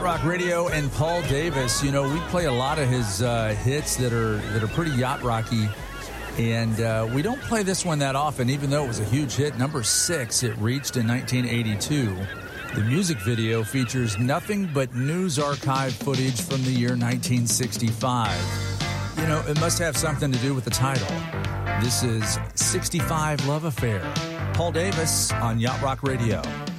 Rock Radio and Paul Davis. You know, we play a lot of his hits that are pretty yacht rocky, and we don't play this one that often, even though it was a huge hit. Number 6, it reached in 1982. The music video features nothing but news archive footage from the year 1965. You know, it must have something to do with the title. This is 65 Love Affair. Paul Davis on Yacht Rock Radio.